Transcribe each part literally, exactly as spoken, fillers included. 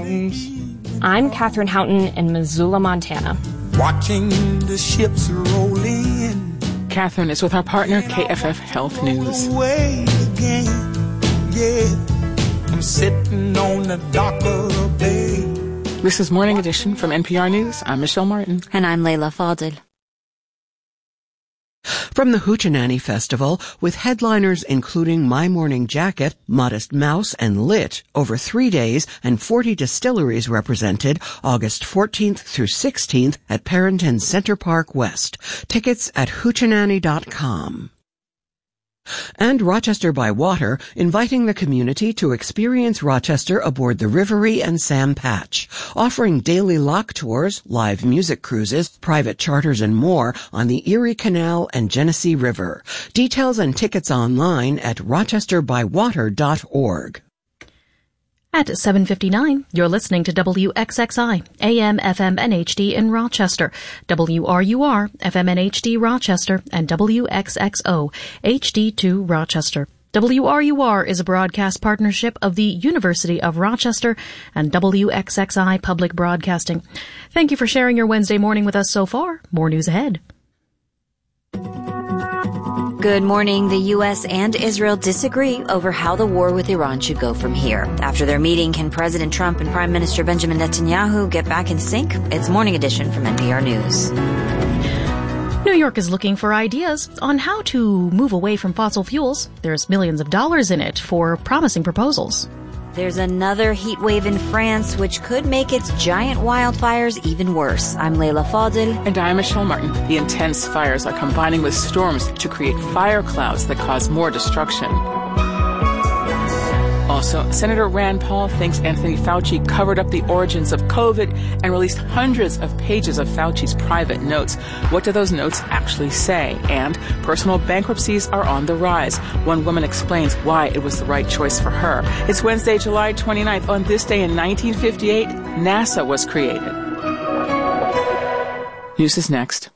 homes. I'm Catherine Houghton in Missoula, Montana. Watching the ships roll in. Catherine is with our partner, K F F Health News. Away again. Yeah, I'm sitting on the dock of the bay. This is Morning Edition from N P R News. I'm Michelle Martin. And I'm Leila Fadel. From the Hoochie Festival, with headliners including My Morning Jacket, Modest Mouse, and Lit, over three days and forty distilleries represented, August fourteenth through sixteenth at Parrington Center Park West. Tickets at hoochie dot com. And Rochester by Water, inviting the community to experience Rochester aboard the Rivery and Sam Patch, offering daily lock tours, live music cruises, private charters, and more on the Erie Canal and Genesee River. Details and tickets online at rochester by water dot org. At seven fifty-nine, you're listening to W X X I, A M, F M, and H D in Rochester, W R U R, F M and H D Rochester, and W X X O, H D two Rochester. W R U R is a broadcast partnership of the University of Rochester and W X X I Public Broadcasting. Thank you for sharing your Wednesday morning with us so far. More news ahead. Good morning. The U S and Israel disagree over how the war with Iran should go from here. After their meeting, can President Trump and Prime Minister Benjamin Netanyahu get back in sync? It's Morning Edition from N P R News. New York is looking for ideas on how to move away from fossil fuels. There's millions of dollars in it for promising proposals. There's another heat wave in France, which could make its giant wildfires even worse. I'm Leila Fadel. And I'm Michelle Martin. The intense fires are combining with storms to create fire clouds that cause more destruction. Also, Senator Rand Paul thinks Anthony Fauci covered up the origins of COVID and released hundreds of pages of Fauci's private notes. What do those notes actually say? And personal bankruptcies are on the rise. One woman explains why it was the right choice for her. It's Wednesday, July twenty-ninth. On this day in nineteen fifty-eight, NASA was created. News is next.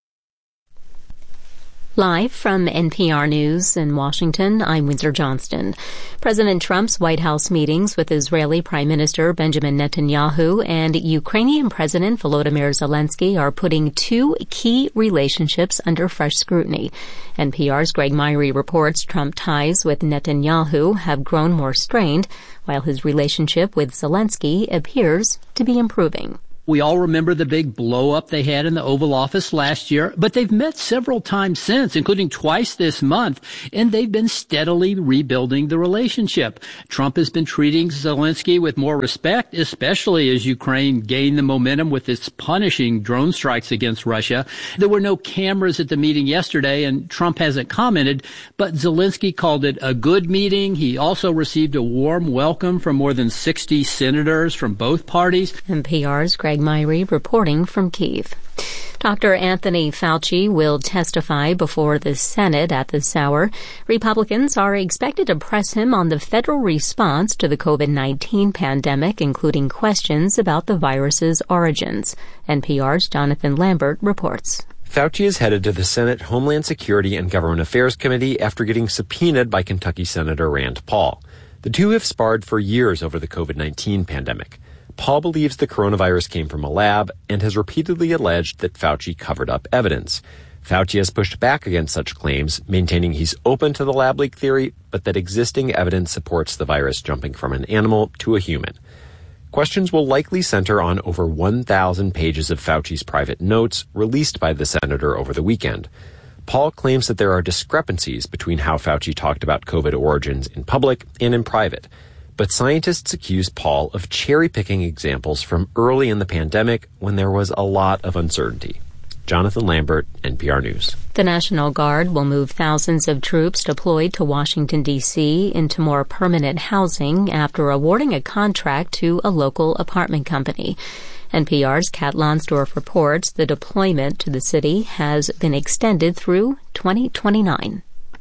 Live from N P R News in Washington, I'm Windsor Johnston. President Trump's White House meetings with Israeli Prime Minister Benjamin Netanyahu and Ukrainian President Volodymyr Zelensky are putting two key relationships under fresh scrutiny. N P R's Greg Myrie reports Trump ties with Netanyahu have grown more strained, while his relationship with Zelensky appears to be improving. We all remember the big blow-up they had in the Oval Office last year, but they've met several times since, including twice this month, and they've been steadily rebuilding the relationship. Trump has been treating Zelensky with more respect, especially as Ukraine gained the momentum with its punishing drone strikes against Russia. There were no cameras at the meeting yesterday, and Trump hasn't commented, but Zelensky called it a good meeting. He also received a warm welcome from more than sixty senators from both parties. N P R's Greg Myrie reporting from Kyiv. Doctor Anthony Fauci will testify before the Senate at this hour. Republicans are expected to press him on the federal response to the COVID nineteen pandemic, including questions about the virus's origins. N P R's Jonathan Lambert reports. Fauci is headed to the Senate Homeland Security and Government Affairs Committee after getting subpoenaed by Kentucky Senator Rand Paul. The two have sparred for years over the COVID nineteen pandemic. Paul believes the coronavirus came from a lab and has repeatedly alleged that Fauci covered up evidence. Fauci has pushed back against such claims, maintaining he's open to the lab leak theory, but that existing evidence supports the virus jumping from an animal to a human. Questions will likely center on over one thousand pages of Fauci's private notes released by the senator over the weekend. Paul claims that there are discrepancies between how Fauci talked about COVID origins in public and in private. But scientists accuse Paul of cherry-picking examples from early in the pandemic when there was a lot of uncertainty. Jonathan Lambert, N P R News. The National Guard will move thousands of troops deployed to Washington, D C into more permanent housing after awarding a contract to a local apartment company. N P R's Kat Lonsdorf reports the deployment to the city has been extended through twenty twenty-nine.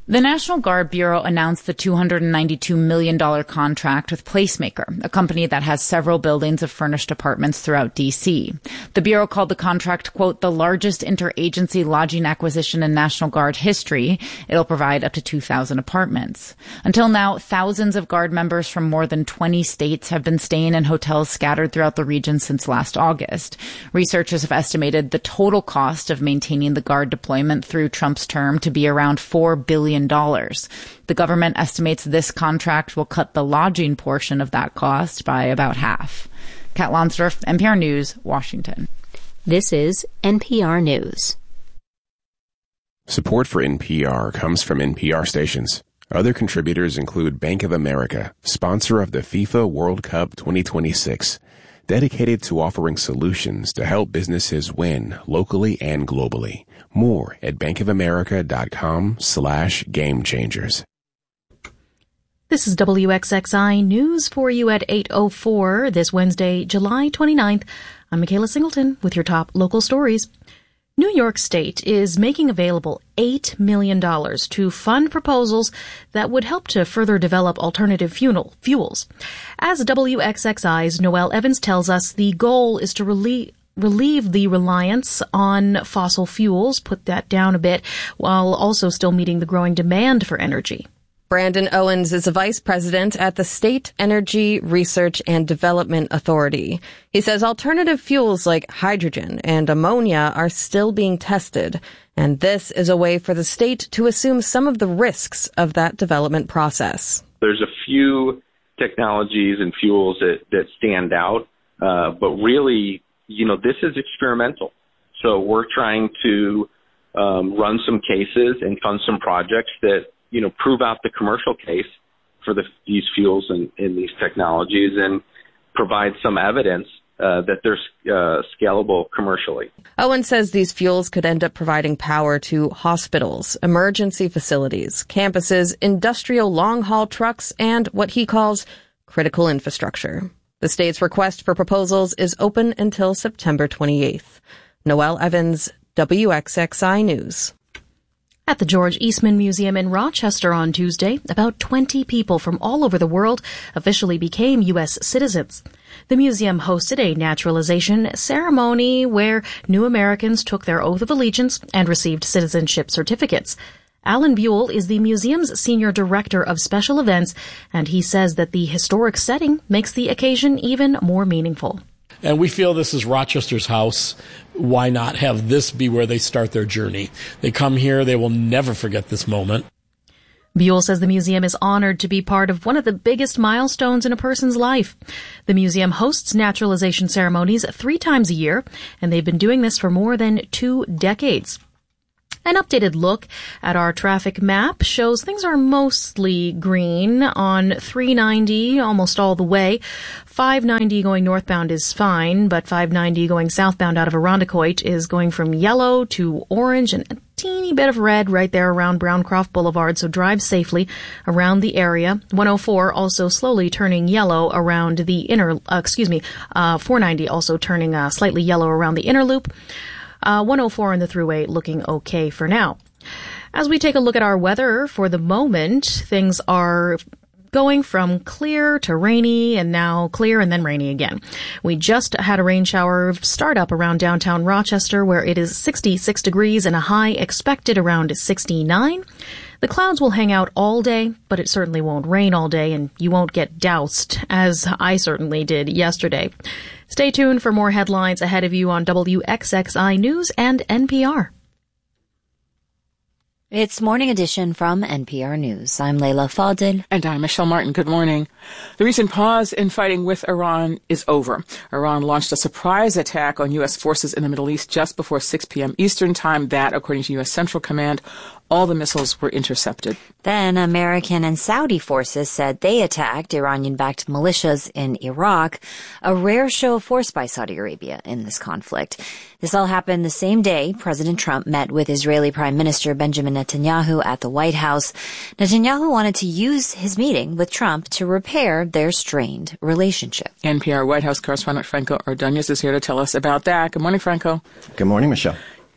The National Guard Bureau announced the two hundred ninety-two million dollars contract with Placemaker, a company that has several buildings of furnished apartments throughout D C. The Bureau called the contract, quote, the largest interagency lodging acquisition in National Guard history. It'll provide up to two thousand apartments. Until now, thousands of Guard members from more than twenty states have been staying in hotels scattered throughout the region since last August. Researchers have estimated the total cost of maintaining the Guard deployment through Trump's term to be around four billion dollars. The government estimates this contract will cut the lodging portion of that cost by about half. Kat Lonsdorf, N P R News, Washington. This is N P R News. Support for N P R comes from N P R stations. Other contributors include Bank of America, sponsor of the FIFA World Cup twenty twenty-six, dedicated to offering solutions to help businesses win locally and globally. More at bankofamerica.com slash game changers. This is W X X I News for you at eight oh four this Wednesday, July twenty-ninth. I'm Michaela Singleton with your top local stories. New York State is making available eight million dollars to fund proposals that would help to further develop alternative fuel, fuels. As W X X I's Noelle Evans tells us, the goal is to relieve relieve the reliance on fossil fuels, put that down a bit, while also still meeting the growing demand for energy. Brandon Owens is a vice president at the State Energy Research and Development Authority. He says alternative fuels like hydrogen and ammonia are still being tested, and this is a way for the state to assume some of the risks of that development process. There's a few technologies and fuels that, that stand out, uh, but really, you know, this is experimental. So we're trying to um, run some cases and fund some projects that, you know, prove out the commercial case for the, these fuels and, and these technologies and provide some evidence uh, that they're uh, scalable commercially. Owen says these fuels could end up providing power to hospitals, emergency facilities, campuses, industrial long-haul trucks, and what he calls critical infrastructure. The state's request for proposals is open until September twenty-eighth. Noelle Evans, W X X I News. At the George Eastman Museum in Rochester on Tuesday, about twenty people from all over the world officially became U S citizens. The museum hosted a naturalization ceremony where new Americans took their oath of allegiance and received citizenship certificates. Alan Buell is the museum's senior director of special events, and he says that the historic setting makes the occasion even more meaningful. And we feel this is Rochester's house. Why not have this be where they start their journey? They come here, they will never forget this moment. Buell says the museum is honored to be part of one of the biggest milestones in a person's life. The museum hosts naturalization ceremonies three times a year, and they've been doing this for more than two decades. An updated look at our traffic map shows things are mostly green on three ninety almost all the way. five ninety going northbound is fine, but five ninety going southbound out of Irondequoit is going from yellow to orange and a teeny bit of red right there around Browncroft Boulevard, so drive safely around the area. one oh four also slowly turning yellow around the inner, uh, excuse me, uh, four ninety also turning uh, slightly yellow around the inner loop. Uh, one oh four in the thruway looking okay for now. As we take a look at our weather for the moment, things are going from clear to rainy and now clear and then rainy again. We just had a rain shower start up around downtown Rochester where it is sixty-six degrees and a high expected around sixty-nine. The clouds will hang out all day, but it certainly won't rain all day and you won't get doused, as I certainly did yesterday. Stay tuned for more headlines ahead of you on W X X I News and N P R. It's Morning Edition from N P R News. I'm Layla Fadil. And I'm Michelle Martin. Good morning. The recent pause in fighting with Iran is over. Iran launched a surprise attack on U S forces in the Middle East just before six p.m. Eastern Time. That, according to U S Central Command, all the missiles were intercepted. Then American and Saudi forces said they attacked Iranian-backed militias in Iraq, a rare show of force by Saudi Arabia in this conflict. This all happened the same day President Trump met with Israeli Prime Minister Benjamin Netanyahu at the White House. Netanyahu wanted to use his meeting with Trump to repair their strained relationship. N P R White House correspondent Franco Ordonez is here to tell us about that. Good morning, Franco. Good morning, Michelle.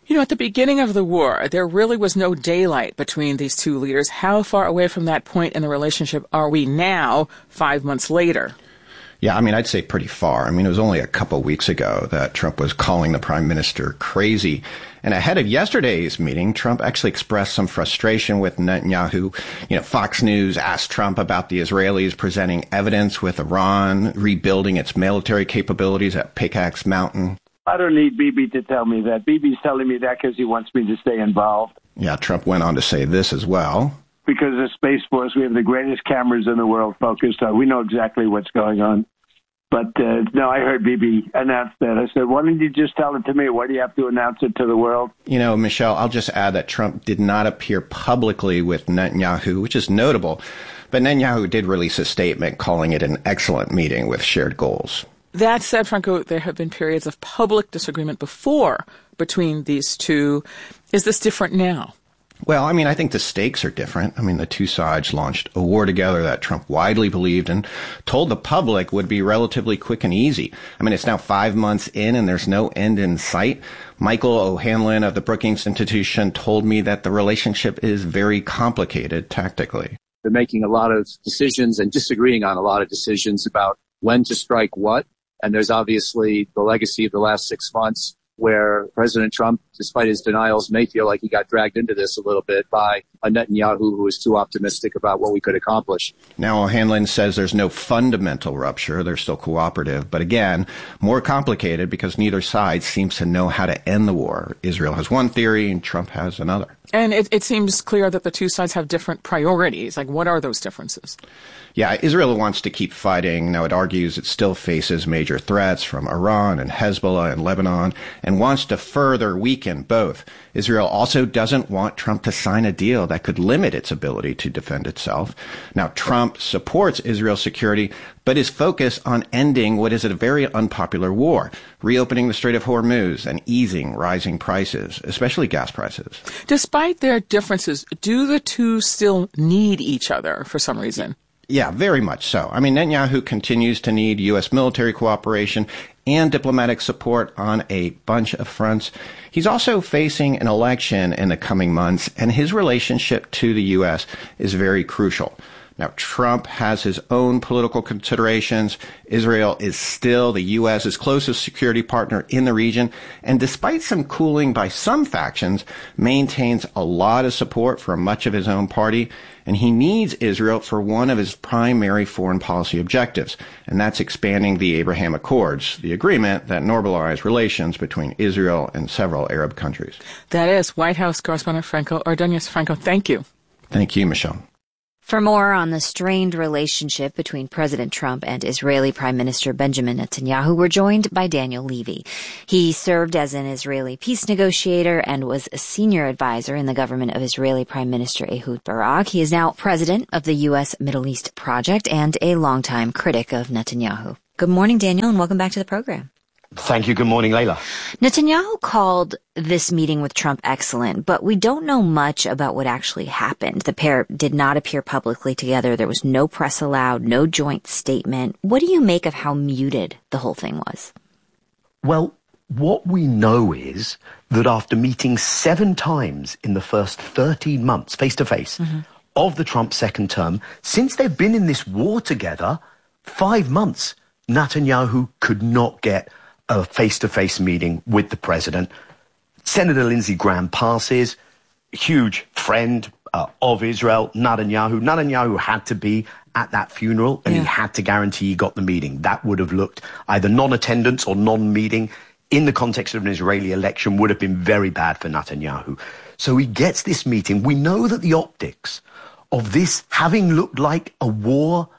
You know, at the beginning of the war, there really was no daylight between these two leaders. How far away from that point in the relationship are we now, five months later? Yeah, I mean, I'd say pretty far. I mean, it was only a couple of weeks ago that Trump was calling the prime minister crazy. And ahead of yesterday's meeting, Trump actually expressed some frustration with Netanyahu. You know, Fox News asked Trump about the Israelis presenting evidence with Iran rebuilding its military capabilities at Pickaxe Mountain. I don't need Bibi to tell me that. Bibi's telling me that because he wants me to stay involved. Yeah, Trump went on to say this as well. Because of Space Force, we have the greatest cameras in the world focused on. We know exactly what's going on. But, uh, no, I heard Bibi announce that. I said, why didn't you just tell it to me? Why do you have to announce it to the world? You know, Michelle, I'll just add that Trump did not appear publicly with Netanyahu, which is notable. But Netanyahu did release a statement calling it an excellent meeting with shared goals. That said, Franco, there have been periods of public disagreement before between these two. Is this different now? Well, I mean, I think the stakes are different. I mean, the two sides launched a war together that Trump widely believed and told the public would be relatively quick and easy. I mean, it's now five months in and there's no end in sight. Michael O'Hanlon of the Brookings Institution told me that the relationship is very complicated tactically. They're making a lot of decisions and disagreeing on a lot of decisions about when to strike what. And there's obviously the legacy of the last six months where President Trump, despite his denials, may feel like he got dragged into this a little bit by a Netanyahu who was too optimistic about what we could accomplish. Now, O'Hanlon says there's no fundamental rupture. They're still cooperative. But again, more complicated because neither side seems to know how to end the war. Israel has one theory and Trump has another. And it, it seems clear that the two sides have different priorities. Like, what are those differences? Yeah, Israel wants to keep fighting. Now, it argues it still faces major threats from Iran and Hezbollah and Lebanon and wants to further weaken both. Israel also doesn't want Trump to sign a deal that could limit its ability to defend itself. Now, Trump supports Israel's security, but is focused on ending what is a very unpopular war, reopening the Strait of Hormuz and easing rising prices, especially gas prices. Despite their differences, do the two still need each other for some reason? Yeah, very much so. I mean, Netanyahu continues to need U S military cooperation and diplomatic support on a bunch of fronts. He's also facing an election in the coming months, and his relationship to the U S is very crucial. Now, Trump has his own political considerations. Israel is still the U S's closest security partner in the region, and despite some cooling by some factions, maintains a lot of support from much of his own party, and he needs Israel for one of his primary foreign policy objectives, and that's expanding the Abraham Accords, the agreement that normalized relations between Israel and several Arab countries. That is White House correspondent Franco Ordonez. Franco, thank you. Thank you, Michelle. For more on the strained relationship between President Trump and Israeli Prime Minister Benjamin Netanyahu, we're joined by Daniel Levy. He served as an Israeli peace negotiator and was a senior advisor in the government of Israeli Prime Minister Ehud Barak. He is now president of the U S Middle East Project and a longtime critic of Netanyahu. Good morning, Daniel, and welcome back to the program. Thank you. Good morning, Layla. Netanyahu called this meeting with Trump excellent, but we don't know much about what actually happened. The pair did not appear publicly together. There was no press allowed, no joint statement. What do you make of how muted the whole thing was? Well, what we know is that after meeting seven times in the first thirteen months, face-to-face, mm-hmm. of the Trump second term, since they've been in this war together, five months, Netanyahu could not get a face-to-face meeting with the president. Senator Lindsey Graham passes, huge friend uh, of Israel, Netanyahu. Netanyahu had to be at that funeral, and yeah. he had to guarantee he got the meeting. That would have looked either non-attendance or non-meeting in the context of an Israeli election would have been very bad for Netanyahu. So he gets this meeting. We know that the optics of this having looked like a war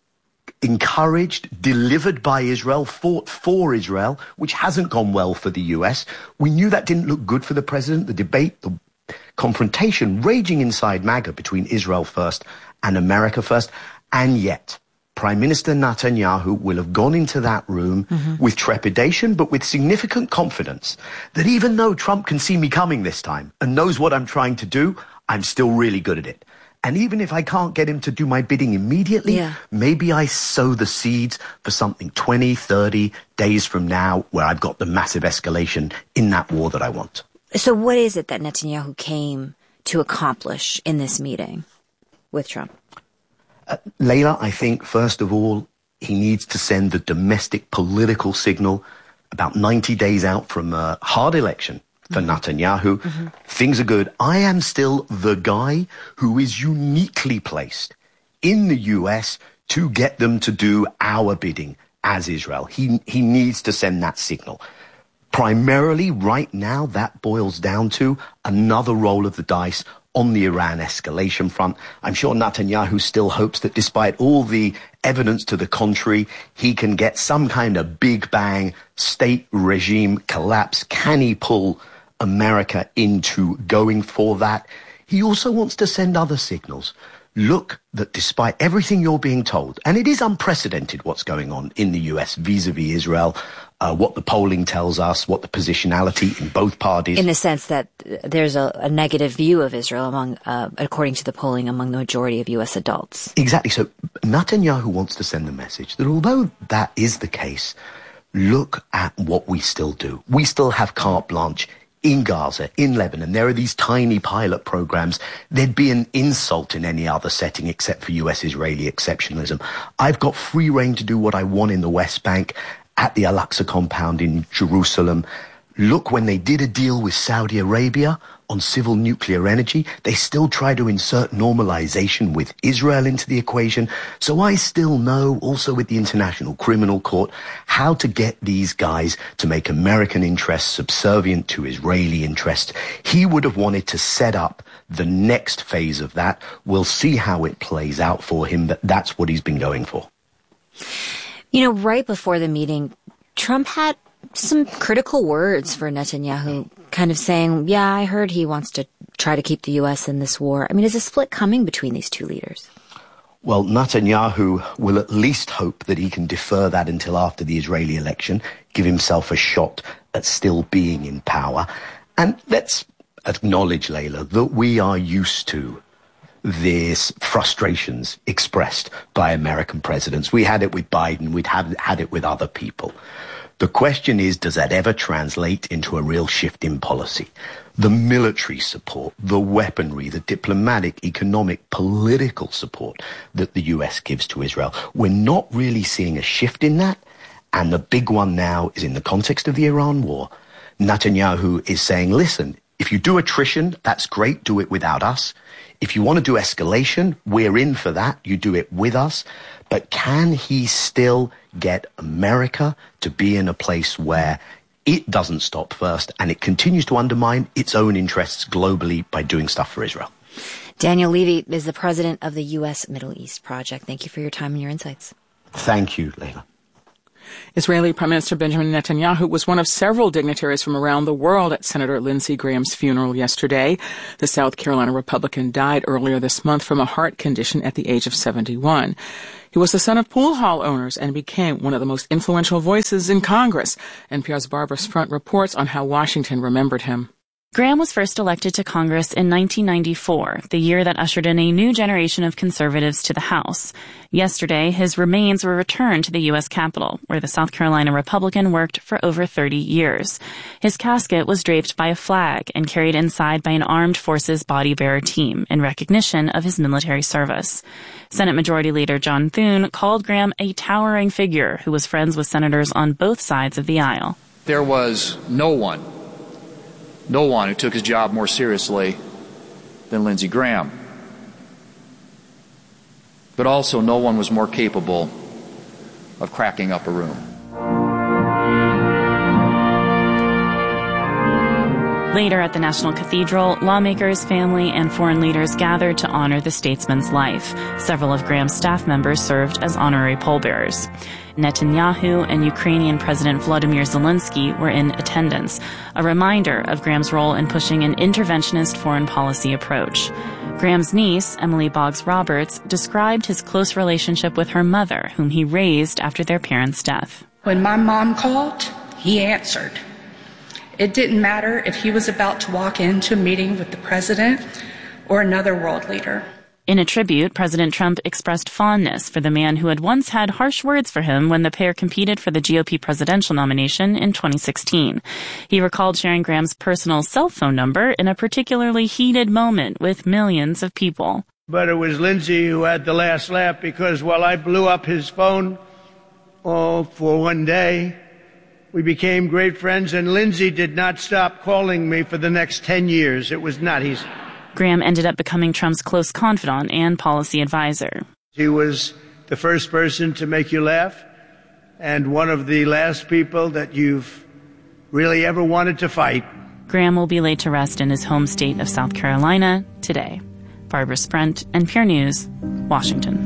encouraged, delivered by Israel, fought for Israel, which hasn't gone well for the U S. We knew that didn't look good for the president. The debate, the confrontation raging inside MAGA between Israel first and America first. And yet, Prime Minister Netanyahu will have gone into that room mm-hmm. with trepidation, but with significant confidence that even though Trump can see me coming this time and knows what I'm trying to do, I'm still really good at it. And even if I can't get him to do my bidding immediately, yeah. maybe I sow the seeds for something twenty, thirty days from now where I've got the massive escalation in that war that I want. So what is it that Netanyahu came to accomplish in this meeting with Trump? Uh, Layla, I think, first of all, he needs to send the domestic political signal about ninety days out from a hard election for mm-hmm. Netanyahu. Mm-hmm. Things are good. I am still the guy who is uniquely placed in the U S to get them to do our bidding as Israel. He, he needs to send that signal. Primarily, right now, that boils down to another roll of the dice on the Iran escalation front. I'm sure Netanyahu still hopes that despite all the evidence to the contrary, he can get some kind of big bang state regime collapse. Can he pull America into going for that? He also wants to send other signals. Look, that despite everything you're being told, and it is unprecedented what's going on in the U S vis-a-vis Israel, uh, what the polling tells us, what the positionality in both parties. In the sense that there's a, a negative view of Israel among, uh, according to the polling, among the majority of U S adults. Exactly. So Netanyahu wants to send a message that although that is the case, look at what we still do. We still have carte blanche in Gaza, in Lebanon. There are these tiny pilot programs. There'd be an insult in any other setting except for U S-Israeli exceptionalism. I've got free reign to do what I want in the West Bank, at the Al-Aqsa compound in Jerusalem. Look, when they did a deal with Saudi Arabia on civil nuclear energy, they still try to insert normalization with Israel into the equation. So I still know, also with the International Criminal Court, how to get these guys to make American interests subservient to Israeli interests. He would have wanted to set up the next phase of that. We'll see how it plays out for him, but that's what he's been going for. You know, right before the meeting, Trump had some critical words for Netanyahu, kind of saying, yeah, I heard he wants to try to keep the U S in this war. I mean, is a split coming between these two leaders? Well, Netanyahu will at least hope that he can defer that until after the Israeli election, give himself a shot at still being in power. And let's acknowledge, Layla, that we are used to these frustrations expressed by American presidents. We had it with Biden. We'd have had it with other people. The question is, does that ever translate into a real shift in policy? The military support, the weaponry, the diplomatic, economic, political support that the U S gives to Israel, we're not really seeing a shift in that. And the big one now is in the context of the Iran war. Netanyahu is saying, listen, if you do attrition, that's great. Do it without us. If you want to do escalation, we're in for that. You do it with us. But can he still get America to be in a place where it doesn't stop first and it continues to undermine its own interests globally by doing stuff for Israel? Daniel Levy is the president of the U S Middle East Project. Thank you for your time and your insights. Thank you, Layla. Israeli Prime Minister Benjamin Netanyahu was one of several dignitaries from around the world at Senator Lindsey Graham's funeral yesterday. The South Carolina Republican died earlier this month from a heart condition at the age of seventy-one. He was the son of pool hall owners and became one of the most influential voices in Congress. N P R's Barbara Front reports on how Washington remembered him. Graham was first elected to Congress in nineteen ninety-four, the year that ushered in a new generation of conservatives to the House. Yesterday, his remains were returned to the U S Capitol, where the South Carolina Republican worked for over thirty years. His casket was draped by a flag and carried inside by an armed forces body bearer team in recognition of his military service. Senate Majority Leader John Thune called Graham a towering figure who was friends with senators on both sides of the aisle. There was no one No one who took his job more seriously than Lindsey Graham. But also no one was more capable of cracking up a room. Later at the National Cathedral, lawmakers, family, and foreign leaders gathered to honor the statesman's life. Several of Graham's staff members served as honorary pallbearers. Netanyahu and Ukrainian President Volodymyr Zelensky were in attendance, a reminder of Graham's role in pushing an interventionist foreign policy approach. Graham's niece, Emily Boggs Roberts, described his close relationship with her mother, whom he raised after their parents' death. When my mom called, he answered. It didn't matter if he was about to walk into a meeting with the president or another world leader. In a tribute, President Trump expressed fondness for the man who had once had harsh words for him when the pair competed for the G O P presidential nomination in twenty sixteen. He recalled sharing Graham's personal cell phone number in a particularly heated moment with millions of people. But it was Lindsey who had the last laugh, because while I blew up his phone oh, for one day, we became great friends, and Lindsey did not stop calling me for the next ten years. It was not easy. Graham ended up becoming Trump's close confidant and policy advisor. He was the first person to make you laugh, and one of the last people that you've really ever wanted to fight. Graham will be laid to rest in his home state of South Carolina today. Barbara Sprent, N P R News, Washington.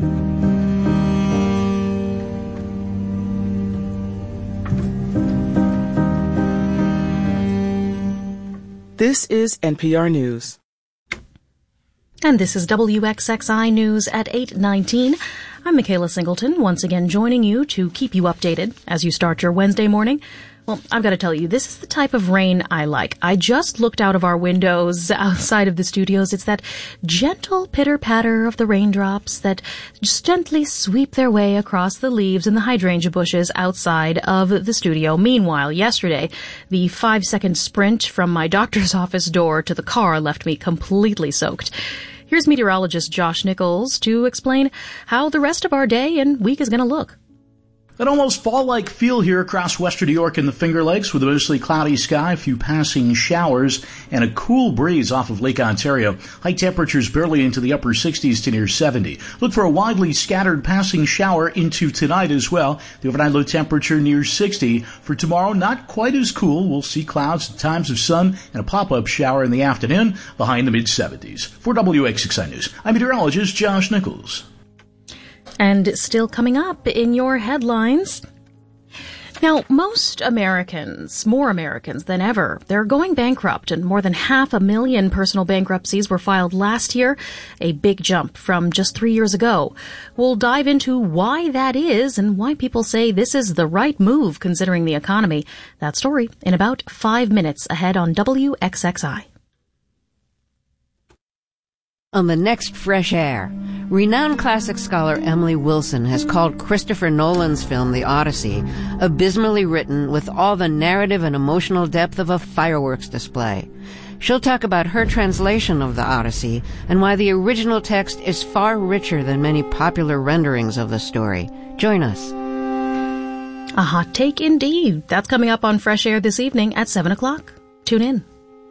This is N P R News. And this is W X X I News at eight nineteen. I'm Michaela Singleton, once again joining you to keep you updated as you start your Wednesday morning. Well, I've got to tell you, this is the type of rain I like. I just looked out of our windows outside of the studios. It's that gentle pitter-patter of the raindrops that just gently sweep their way across the leaves and the hydrangea bushes outside of the studio. Meanwhile, yesterday, the five-second sprint from my doctor's office door to the car left me completely soaked. Here's meteorologist Josh Nichols to explain how the rest of our day and week is going to look. An almost fall-like feel here across western New York and the Finger Lakes, with a mostly cloudy sky, a few passing showers, and a cool breeze off of Lake Ontario. High temperatures barely into the upper sixties to near seventy. Look for a widely scattered passing shower into tonight as well. The overnight low temperature near sixty. For tomorrow, not quite as cool. We'll see clouds at times of sun and a pop-up shower in the afternoon, behind the mid-seventies. For W X X I News, I'm meteorologist Josh Nichols. And still coming up in your headlines. Now, most Americans, more Americans than ever, they're going bankrupt, and more than half a million personal bankruptcies were filed last year, a big jump from just three years ago. We'll dive into why that is and why people say this is the right move considering the economy. That story in about five minutes ahead on W X X I. On the next Fresh Air, renowned classic scholar Emily Wilson has called Christopher Nolan's film The Odyssey abysmally written with all the narrative and emotional depth of a fireworks display. She'll talk about her translation of The Odyssey and why the original text is far richer than many popular renderings of the story. Join us. A hot take indeed. That's coming up on Fresh Air this evening at seven o'clock. Tune in.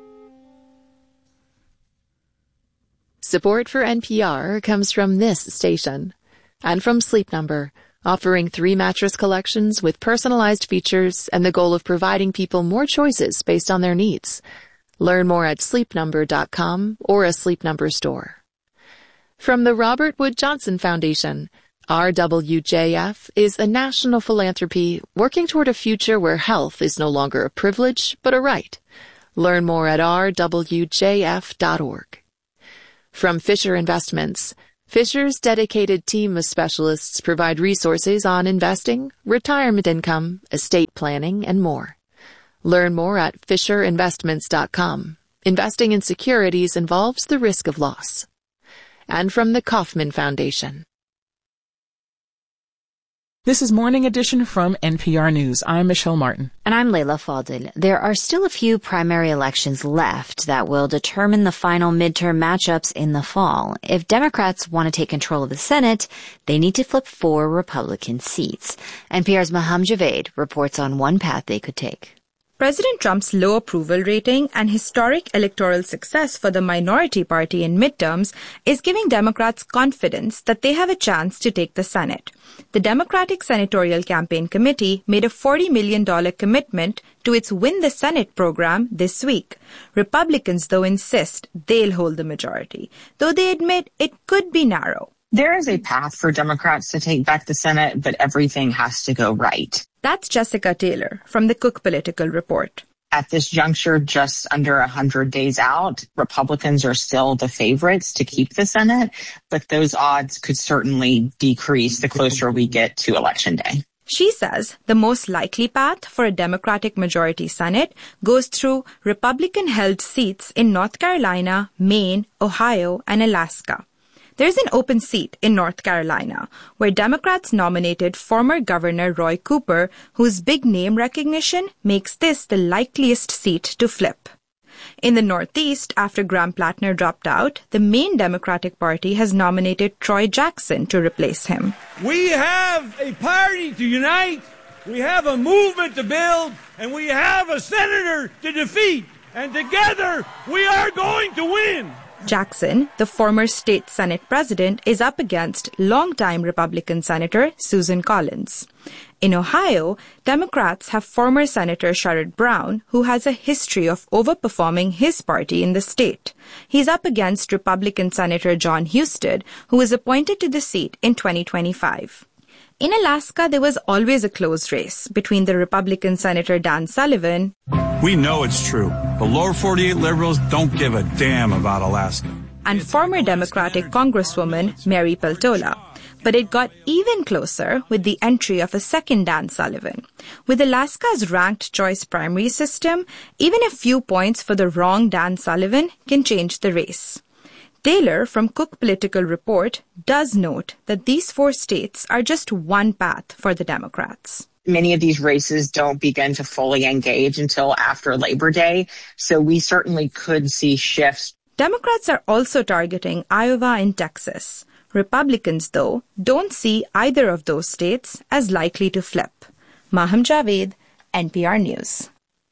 Support for N P R comes from this station and from Sleep Number, offering three mattress collections with personalized features and the goal of providing people more choices based on their needs. Learn more at sleep number dot com or a Sleep Number store. From the Robert Wood Johnson Foundation, R W J F is a national philanthropy working toward a future where health is no longer a privilege but a right. Learn more at r w j f dot org. From Fisher Investments, Fisher's dedicated team of specialists provide resources on investing, retirement income, estate planning, and more. Learn more at fisher investments dot com. Investing in securities involves the risk of loss. And from the Kauffman Foundation. This is Morning Edition from N P R News. I'm Michelle Martin. And I'm Leila Fadel. There are still a few primary elections left that will determine the final midterm matchups in the fall. If Democrats want to take control of the Senate, they need to flip four Republican seats. N P R's Maham Javed reports on one path they could take. President Trump's low approval rating and historic electoral success for the minority party in midterms is giving Democrats confidence that they have a chance to take the Senate. The Democratic Senatorial Campaign Committee made a forty million dollars commitment to its Win the Senate program this week. Republicans, though, insist they'll hold the majority, though they admit it could be narrow. There is a path for Democrats to take back the Senate, but everything has to go right. That's Jessica Taylor from the Cook Political Report. At this juncture, just under one hundred days out, Republicans are still the favorites to keep the Senate, but those odds could certainly decrease the closer we get to Election Day. She says the most likely path for a Democratic majority Senate goes through Republican-held seats in North Carolina, Maine, Ohio, and Alaska. There's an open seat in North Carolina where Democrats nominated former Governor Roy Cooper, whose big name recognition makes this the likeliest seat to flip. In the Northeast, after Graham Plattner dropped out, the main Democratic Party has nominated Troy Jackson to replace him. We have a party to unite, we have a movement to build, and we have a senator to defeat. And together, we are going to win. Jackson, the former state Senate president, is up against longtime Republican Senator Susan Collins. In Ohio, Democrats have former Senator Sherrod Brown, who has a history of overperforming his party in the state. He's up against Republican Senator John Husted, who was appointed to the seat in twenty twenty-five. In Alaska, there was always a close race between the Republican Senator Dan Sullivan. We know it's true. The lower forty-eight liberals don't give a damn about Alaska. And former Democratic Congresswoman Mary Peltola. But it got even closer with the entry of a second Dan Sullivan. With Alaska's ranked choice primary system, even a few points for the wrong Dan Sullivan can change the race. Taylor from Cook Political Report does note that these four states are just one path for the Democrats. Many of these races don't begin to fully engage until after Labor Day, so we certainly could see shifts. Democrats are also targeting Iowa and Texas. Republicans, though, don't see either of those states as likely to flip. Maham Javed, N P R News.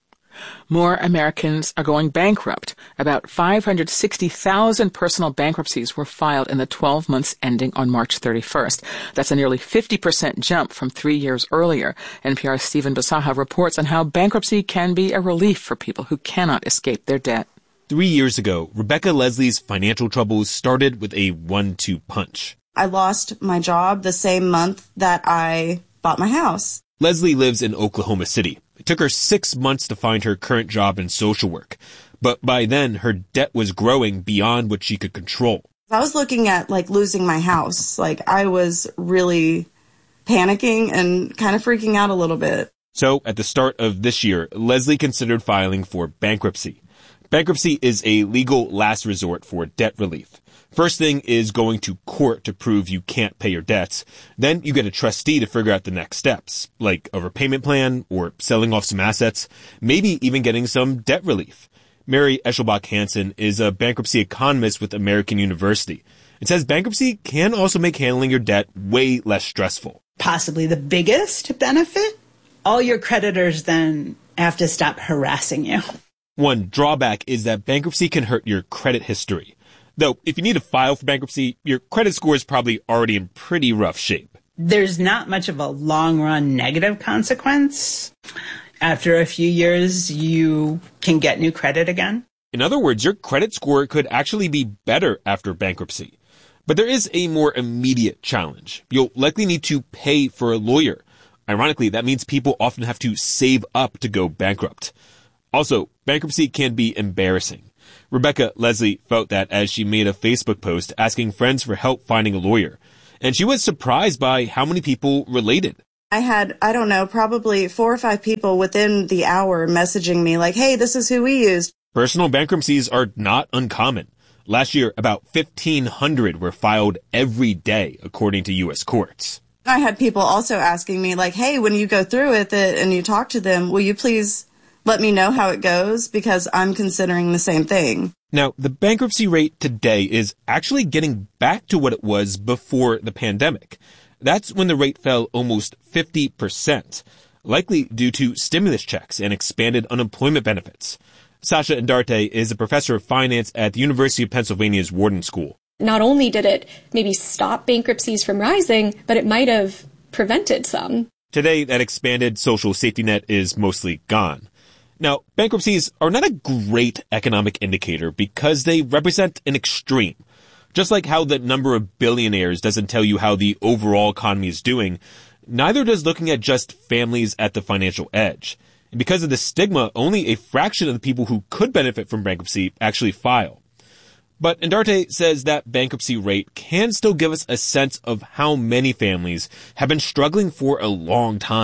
More Americans are going bankrupt. About five hundred sixty thousand personal bankruptcies were filed in the twelve months ending on March thirty-first. That's a nearly fifty percent jump from three years earlier. N P R's Stephen Basaha reports on how bankruptcy can be a relief for people who cannot escape their debt. Three years ago, Rebecca Leslie's financial troubles started with a one two punch. I lost my job the same month that I bought my house. Leslie lives in Oklahoma City. It took her six months to find her current job in social work. But by then, her debt was growing beyond what she could control. I was looking at, like, losing my house. Like, I was really panicking and kind of freaking out a little bit. So, at the start of this year, Leslie considered filing for bankruptcy. Bankruptcy is a legal last resort for debt relief. First thing is going to court to prove you can't pay your debts. Then you get a trustee to figure out the next steps, like a repayment plan or selling off some assets, maybe even getting some debt relief. Mary Eschelbach Hansen is a bankruptcy economist with American University and says bankruptcy can also make handling your debt way less stressful. Possibly the biggest benefit, all your creditors then have to stop harassing you. One drawback is that bankruptcy can hurt your credit history. Though, if you need to file for bankruptcy, your credit score is probably already in pretty rough shape. There's not much of a long-run negative consequence. After a few years, you can get new credit again. In other words, your credit score could actually be better after bankruptcy. But there is a more immediate challenge. You'll likely need to pay for a lawyer. Ironically, that means people often have to save up to go bankrupt. Also, bankruptcy can be embarrassing. Rebecca Leslie felt that as she made a Facebook post asking friends for help finding a lawyer. And she was surprised by how many people related. I had, I don't know, probably four or five people within the hour messaging me like, hey, this is who we used. Personal bankruptcies are not uncommon. Last year, about fifteen hundred were filed every day, according to U S courts. I had people also asking me like, hey, when you go through with it and you talk to them, will you please let me know how it goes, because I'm considering the same thing. Now, the bankruptcy rate today is actually getting back to what it was before the pandemic. That's when the rate fell almost fifty percent, likely due to stimulus checks and expanded unemployment benefits. Sasha Indarte is a professor of finance at the University of Pennsylvania's Wharton School. Not only did it maybe stop bankruptcies from rising, but it might have prevented some. Today, that expanded social safety net is mostly gone. Now, bankruptcies are not a great economic indicator because they represent an extreme. Just like how the number of billionaires doesn't tell you how the overall economy is doing, neither does looking at just families at the financial edge. And because of the stigma, only a fraction of the people who could benefit from bankruptcy actually file. But Indarte says that bankruptcy rate can still give us a sense of how many families have been struggling for a long time.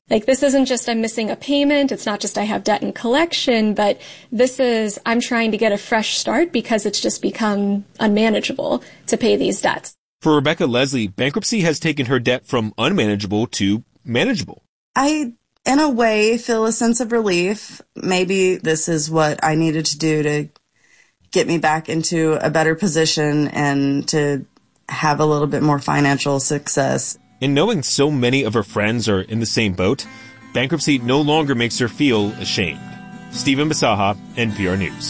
Like, this isn't just I'm missing a payment. It's not just I have debt in collection, but this is I'm trying to get a fresh start because it's just become unmanageable to pay these debts. For Rebecca Leslie, bankruptcy has taken her debt from unmanageable to manageable. I, in a way, feel a sense of relief. Maybe this is what I needed to do to get me back into a better position and to have a little bit more financial success. And knowing so many of her friends are in the same boat, bankruptcy no longer makes her feel ashamed. Stephen Basaha, N P R News.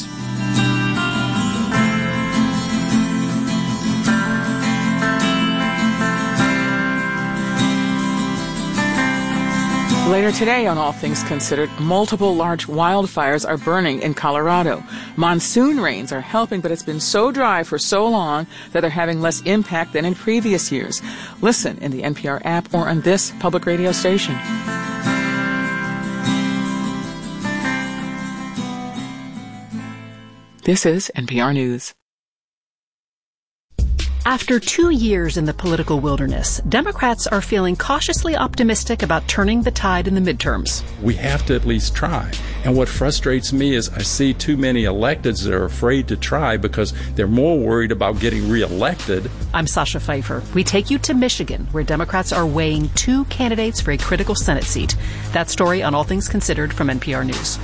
Later today on All Things Considered, multiple large wildfires are burning in Colorado. Monsoon rains are helping, but it's been so dry for so long that they're having less impact than in previous years. Listen in the N P R app or on this public radio station. This is N P R News. After two years in the political wilderness, Democrats are feeling cautiously optimistic about turning the tide in the midterms. We have to at least try. And what frustrates me is I see too many electeds that are afraid to try because they're more worried about getting reelected. I'm Sasha Pfeiffer. We take you to Michigan, where Democrats are weighing two candidates for a critical Senate seat. That story on All Things Considered from N P R News.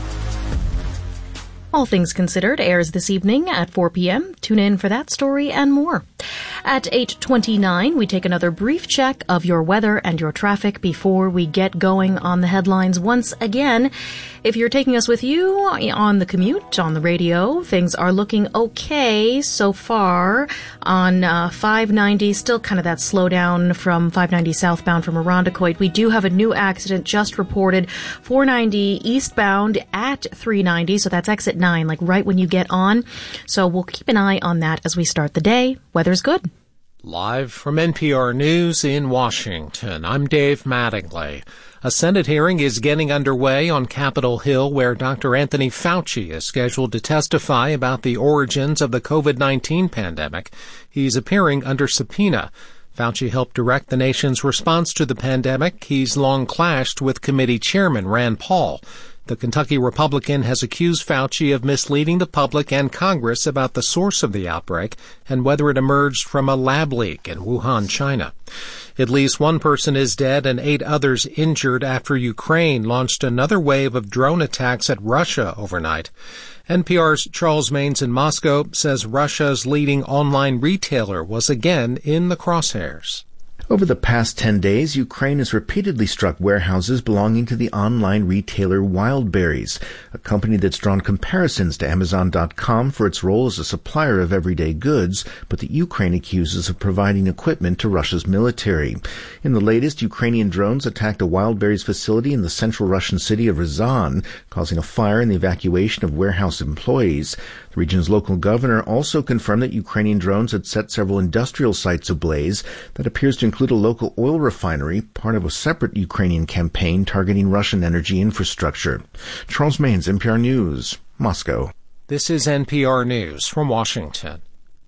All Things Considered airs this evening at four p.m. Tune in for that story and more. At eight twenty-nine, we take another brief check of your weather and your traffic before we get going on the headlines once again. If you're taking us with you on the commute, on the radio, things are looking okay so far. On uh, five ninety, still kind of that slowdown from five ninety southbound from Irondequoit. We do have a new accident just reported, four ninety eastbound at three ninety, so that's exit nine, like right when you get on. So we'll keep an eye on that as we start the day. Weather's good. Live from N P R News in Washington, I'm Dave Mattingly. A Senate hearing is getting underway on Capitol Hill where Doctor Anthony Fauci is scheduled to testify about the origins of the covid nineteen pandemic. He's appearing under subpoena. Fauci helped direct the nation's response to the pandemic. He's long clashed with committee chairman Rand Paul. The Kentucky Republican has accused Fauci of misleading the public and Congress about the source of the outbreak and whether it emerged from a lab leak in Wuhan, China. At least one person is dead and eight others injured after Ukraine launched another wave of drone attacks at Russia overnight. N P R's Charles Maynes in Moscow says Russia's leading online retailer was again in the crosshairs. Over the past ten days, Ukraine has repeatedly struck warehouses belonging to the online retailer Wildberries, a company that's drawn comparisons to Amazon dot com for its role as a supplier of everyday goods, but that Ukraine accuses of providing equipment to Russia's military. In the latest, Ukrainian drones attacked a Wildberries facility in the central Russian city of Ryazan, causing a fire and the evacuation of warehouse employees. The region's local governor also confirmed that Ukrainian drones had set several industrial sites ablaze. That appears to include a local oil refinery, part of a separate Ukrainian campaign targeting Russian energy infrastructure. Charles Maynes, N P R News, Moscow. This is N P R News from Washington.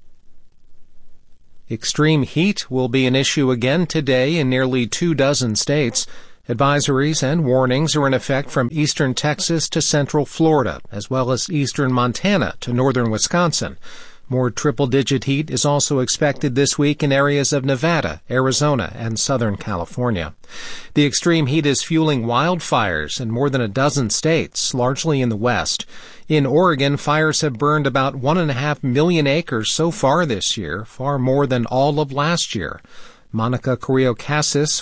Extreme heat will be an issue again today in nearly two dozen states. Advisories and warnings are in effect from eastern Texas to central Florida, as well as eastern Montana to northern Wisconsin. More triple-digit heat is also expected this week in areas of Nevada, Arizona, and Southern California. The extreme heat is fueling wildfires in more than a dozen states, largely in the West. In Oregon, fires have burned about one and a half million acres so far this year, far more than all of last year. Monica Carrillo Cassis